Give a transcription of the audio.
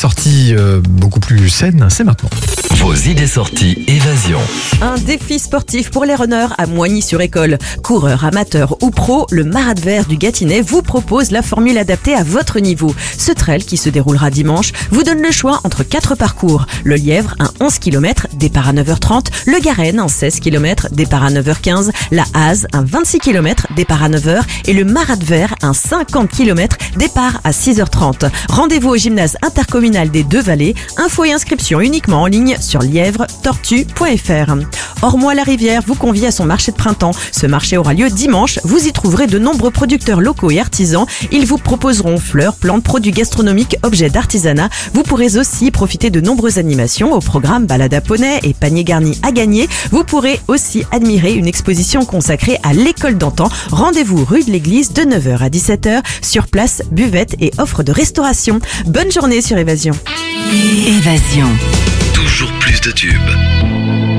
sorties beaucoup plus saines, c'est maintenant. Vos idées sorties Évasion. Un défi sportif pour les runners à Moigny-sur-École. Coureurs, amateurs ou pros, le Marat de Verre du Gâtinais vous propose la formule adaptée à votre niveau. Ce trail, qui se déroulera dimanche, vous donne le choix entre 4 parcours. Le Lièvre, un 11 km, départ à 9h30. Le Garenne, un 16 km, départ à 9h15. La Haze, un 26 km, départ à 9h. Et le Marat de Verre, un 50 km, départ à 6h30. Rendez-vous au gymnase intercommunal des Deux-Vallées. Infos et inscriptions uniquement en ligne sur lièvretortue.fr. Ormois-la-Rivière vous convie à son marché de printemps. Ce marché aura lieu dimanche. Vous y trouverez de nombreux producteurs locaux et artisans. Ils vous proposeront fleurs, plantes, produits gastronomiques, objets d'artisanat. Vous pourrez aussi profiter de nombreuses animations au programme balade à poney et panier garni à gagner. Vous pourrez aussi admirer une exposition consacrée à l'école d'antan. Rendez-vous rue de l'Église de 9h à 17h. Sur place, buvette et offre de restauration. Bonne journée sur Évasion. Évasion. Toujours plus de tubes.